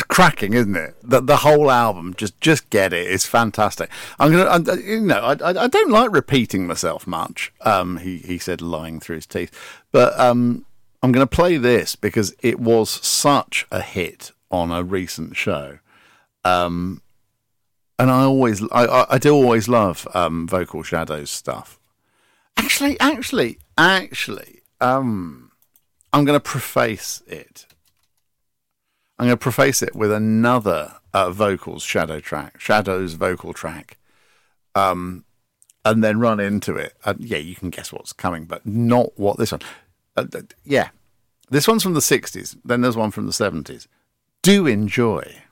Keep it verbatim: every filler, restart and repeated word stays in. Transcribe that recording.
cracking, isn't it? The, the whole album, just just get it. It's fantastic. I'm gonna, I, you know, I, I I don't like repeating myself much. Um, he he said, lying through his teeth. But um, I'm going to play this because it was such a hit on a recent show. Um, and I always, I, I, I do always love um Vocal Shadows stuff. Actually, actually, actually, um, I'm going to preface it. I'm going to preface it with another uh, Vocals Shadow track, Shadows vocal track, um, and then run into it. Uh, yeah, you can guess what's coming, but not what this one. Uh, yeah, this one's from the sixties. Then there's one from the seventies. Do enjoy.